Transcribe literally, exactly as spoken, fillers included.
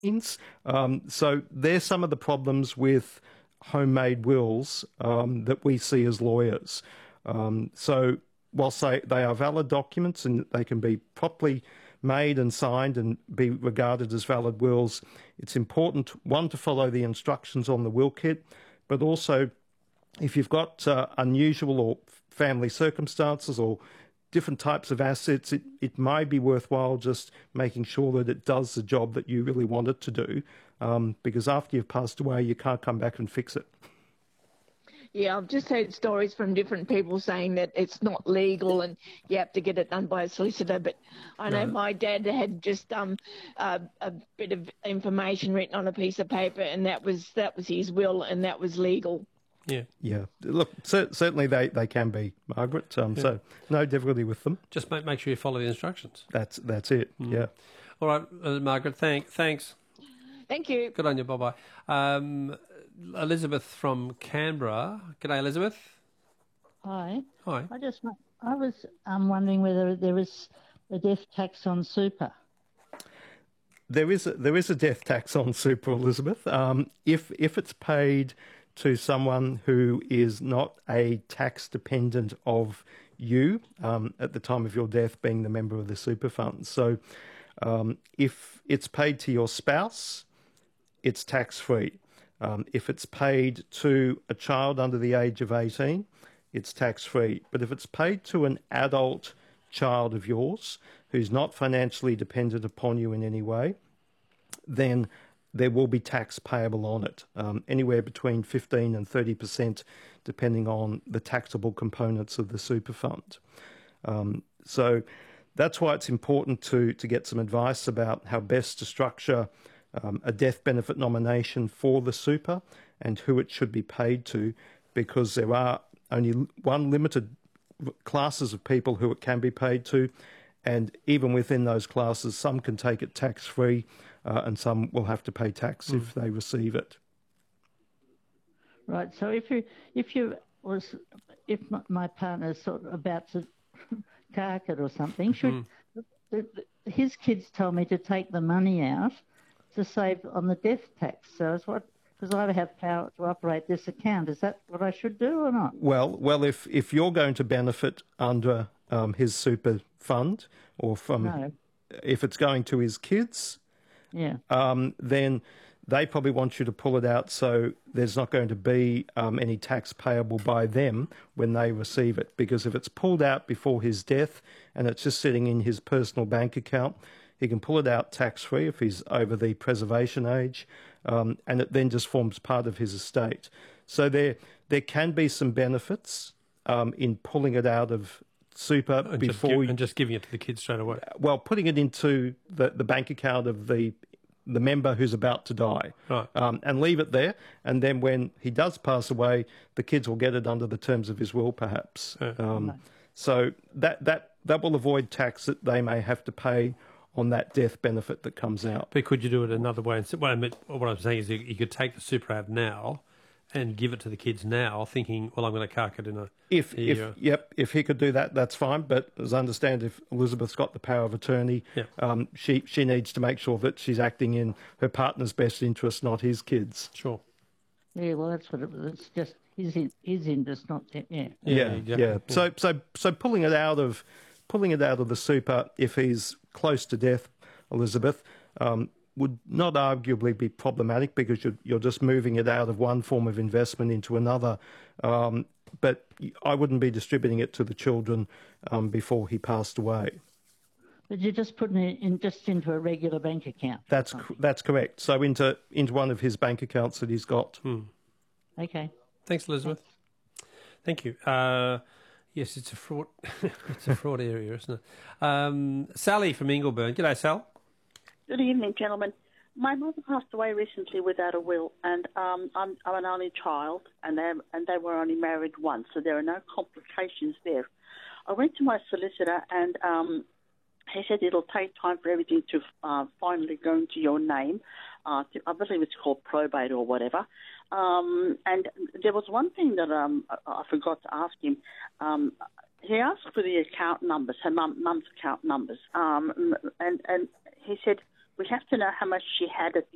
means. Um, so there's some of the problems with homemade wills um, that we see as lawyers. Um, so whilst they, they are valid documents and they can be properly made and signed and be regarded as valid wills, it's important, one, to follow the instructions on the will kit, but also if you've got uh, unusual or family circumstances or different types of assets, it, it may be worthwhile just making sure that it does the job that you really want it to do, um, because after you've passed away, you can't come back and fix it. Yeah, I've just heard stories from different people saying that it's not legal and you have to get it done by a solicitor. But I know No. my dad had just um uh, a bit of information written on a piece of paper, and that was that was his will, and that was legal. Yeah. Yeah. Look, cer- certainly they, they can be, Margaret. Um, Yeah. So no difficulty with them. Just make make sure you follow the instructions. That's that's it. Yeah. All right, uh, Margaret. Thank thanks. Thank you. Good on you. Bye bye. Um, Elizabeth from Canberra. G'day, Elizabeth. Hi. Hi. I just wa- I was um, wondering whether there is a death tax on super. There is a, there is a death tax on super, Elizabeth. Um, if if it's paid to someone who is not a tax dependent of you um, at the time of your death, being the member of the super fund. So um, if it's paid to your spouse, it's tax free. Um, if it's paid to a child under the age of eighteen, it's tax free. But if it's paid to an adult child of yours who's not financially dependent upon you in any way, then there will be tax payable on it, um, anywhere between fifteen and thirty percent, depending on the taxable components of the super fund. Um, so that's why it's important to, to get some advice about how best to structure um, a death benefit nomination for the super and who it should be paid to, because there are only one limited classes of people who it can be paid to, and even within those classes, some can take it tax-free uh, and some will have to pay tax mm. if they receive it. Right. So if you if you was if my partner's sort of about to cark it or something, should mm. the, the, his kids told me to take the money out to save on the death tax. So it's what. Because I have power to operate this account. Is that what I should do or not? Well, well, if, if you're going to benefit under um, his super fund, or from no. if it's going to his kids, yeah, um, then they probably want you to pull it out so there's not going to be um, any tax payable by them when they receive it. Because if it's pulled out before his death and it's just sitting in his personal bank account, he can pull it out tax-free if he's over the preservation age, um, and it then just forms part of his estate. So there there can be some benefits um, in pulling it out of super and before... Just give, you, and just giving it to the kids straight away. Well, putting it into the, the bank account of the the member who's about to die, right. um, and leave it there, and then when he does pass away, the kids will get it under the terms of his will, perhaps. Yeah. Um, right. So that, that, that will avoid tax that they may have to pay on that death benefit that comes out. But could you do it another way? What I'm, what I'm saying is you, you could take the super out now and give it to the kids now, thinking, well, I'm going to cark it in a if a if year. Yep, if he could do that, that's fine. But as I understand, if Elizabeth's got the power of attorney, yeah. um, she she needs to make sure that she's acting in her partner's best interest, not his kids. Sure. Yeah, well, that's what it was. It's just his his interest, not yeah. Yeah, yeah, yeah. exactly. yeah. So so so pulling it out of pulling it out of the super if he's close to death, Elizabeth, um, would not arguably be problematic because you're, you're just moving it out of one form of investment into another. Um, but I wouldn't be distributing it to the children um, before he passed away. But you're just putting it in just into a regular bank account. That's that's correct. So into into one of his bank accounts that he's got. Hmm. Okay. Thanks, Elizabeth. Thank you. Uh, yes, it's a fraud. It's a fraud area, isn't it? Um, Sally from Ingleburn. G'day, Sal. Good evening, gentlemen. My mother passed away recently without a will, and um, I'm, I'm an only child, and they and they were only married once, so there are no complications there. I went to my solicitor, and um, he said it'll take time for everything to uh, finally go into your name. Uh, I believe it's called probate or whatever. Um, and there was one thing that um, I forgot to ask him. Um, he asked for the account numbers, her mum, mum's account numbers, um, and and he said, we have to know how much she had at the